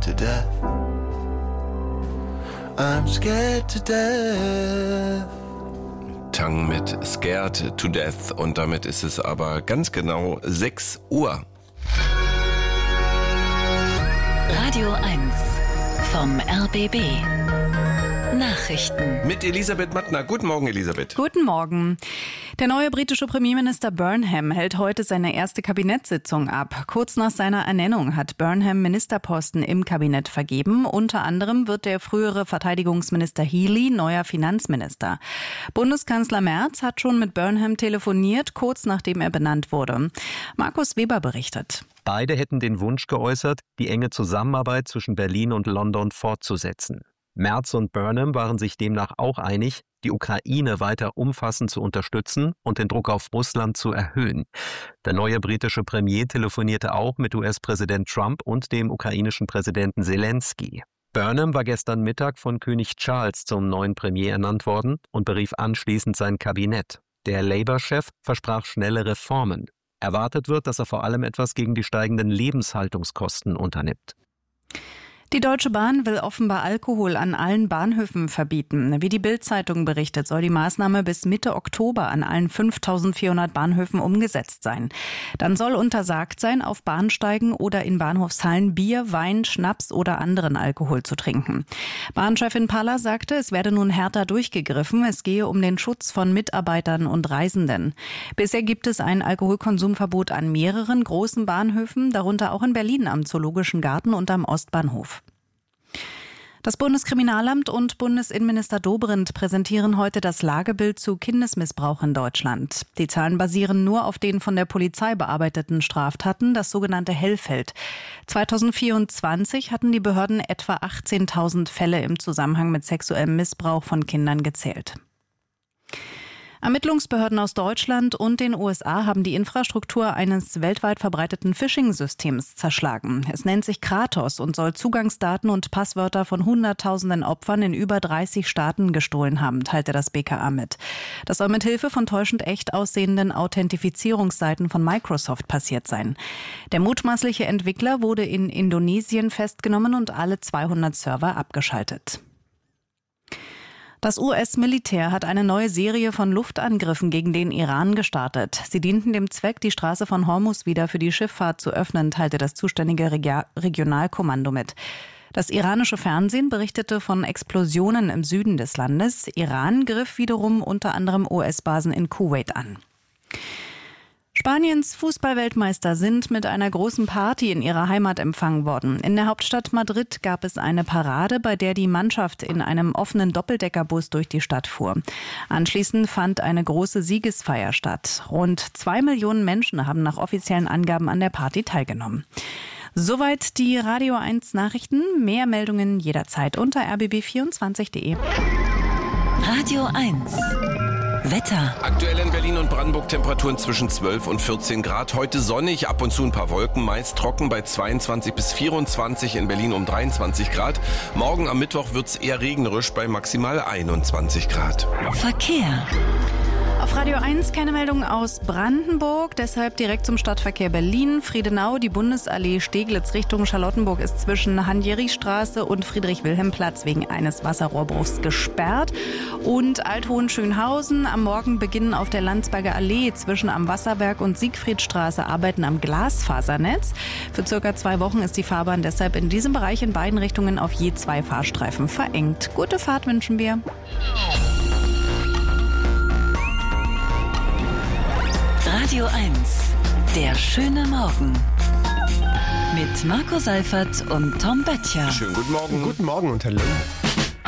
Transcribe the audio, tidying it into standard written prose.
to death. I'm scared to death. Tang mit Scared to Death. Und damit ist es aber ganz genau 6 Uhr. Radio 1 vom RBB. Nachrichten. Mit Elisabeth Mattner. Guten Morgen, Elisabeth. Guten Morgen. Der neue britische Premierminister Burnham hält heute seine erste Kabinettssitzung ab. Kurz nach seiner Ernennung hat Burnham Ministerposten im Kabinett vergeben. Unter anderem wird der frühere Verteidigungsminister Healey neuer Finanzminister. Bundeskanzler Merz hat schon mit Burnham telefoniert, kurz nachdem er benannt wurde. Markus Weber berichtet. Beide hätten den Wunsch geäußert, die enge Zusammenarbeit zwischen Berlin und London fortzusetzen. Merz und Burnham waren sich demnach auch einig, die Ukraine weiter umfassend zu unterstützen und den Druck auf Russland zu erhöhen. Der neue britische Premier telefonierte auch mit US-Präsident Trump und dem ukrainischen Präsidenten Zelensky. Burnham war gestern Mittag von König Charles zum neuen Premier ernannt worden und berief anschließend sein Kabinett. Der Labour-Chef versprach schnelle Reformen. Erwartet wird, dass er vor allem etwas gegen die steigenden Lebenshaltungskosten unternimmt. Die Deutsche Bahn will offenbar Alkohol an allen Bahnhöfen verbieten. Wie die Bild-Zeitung berichtet, soll die Maßnahme bis Mitte Oktober an allen 5.400 Bahnhöfen umgesetzt sein. Dann soll untersagt sein, auf Bahnsteigen oder in Bahnhofshallen Bier, Wein, Schnaps oder anderen Alkohol zu trinken. Bahnchefin Paller sagte, es werde nun härter durchgegriffen. Es gehe um den Schutz von Mitarbeitern und Reisenden. Bisher gibt es ein Alkoholkonsumverbot an mehreren großen Bahnhöfen, darunter auch in Berlin am Zoologischen Garten und am Ostbahnhof. Das Bundeskriminalamt und Bundesinnenminister Dobrindt präsentieren heute das Lagebild zu Kindesmissbrauch in Deutschland. Die Zahlen basieren nur auf den von der Polizei bearbeiteten Straftaten, das sogenannte Hellfeld. 2024 hatten die Behörden etwa 18.000 Fälle im Zusammenhang mit sexuellem Missbrauch von Kindern gezählt. Ermittlungsbehörden aus Deutschland und den USA haben die Infrastruktur eines weltweit verbreiteten Phishing-Systems zerschlagen. Es nennt sich Kratos und soll Zugangsdaten und Passwörter von Hunderttausenden Opfern in über 30 Staaten gestohlen haben, teilte das BKA mit. Das soll mit Hilfe von täuschend echt aussehenden Authentifizierungsseiten von Microsoft passiert sein. Der mutmaßliche Entwickler wurde in Indonesien festgenommen und alle 200 Server abgeschaltet. Das US-Militär hat eine neue Serie von Luftangriffen gegen den Iran gestartet. Sie dienten dem Zweck, die Straße von Hormuz wieder für die Schifffahrt zu öffnen, teilte das zuständige Regionalkommando mit. Das iranische Fernsehen berichtete von Explosionen im Süden des Landes. Iran griff wiederum unter anderem US-Basen in Kuwait an. Spaniens Fußballweltmeister sind mit einer großen Party in ihrer Heimat empfangen worden. In der Hauptstadt Madrid gab es eine Parade, bei der die Mannschaft in einem offenen Doppeldeckerbus durch die Stadt fuhr. Anschließend fand eine große Siegesfeier statt. Rund 2 Millionen Menschen haben nach offiziellen Angaben an der Party teilgenommen. Soweit die Radio 1 Nachrichten. Mehr Meldungen jederzeit unter rbb24.de. Radio 1 Wetter. Aktuell in Berlin und Brandenburg Temperaturen zwischen 12 und 14 Grad. Heute sonnig, ab und zu ein paar Wolken, meist trocken bei 22 bis 24, in Berlin um 23 Grad. Morgen am Mittwoch wird's eher regnerisch bei maximal 21 Grad. Verkehr. Auf Radio 1 keine Meldung aus Brandenburg, deshalb direkt zum Stadtverkehr Berlin. Friedenau, die Bundesallee Steglitz Richtung Charlottenburg ist zwischen Hans-Jerichs-Straße und Friedrich-Wilhelm-Platz wegen eines Wasserrohrbruchs gesperrt. Und Althohenschönhausen, am Morgen beginnen auf der Landsberger Allee zwischen am Wasserwerk und Siegfriedstraße Arbeiten am Glasfasernetz. Für circa 2 Wochen ist die Fahrbahn deshalb in diesem Bereich in beiden Richtungen auf je 2 Fahrstreifen verengt. Gute Fahrt wünschen wir. Radio 1, der schöne Morgen. Mit Marco Seifert und Tom Böttcher. Schönen guten Morgen. Guten Morgen und hallo.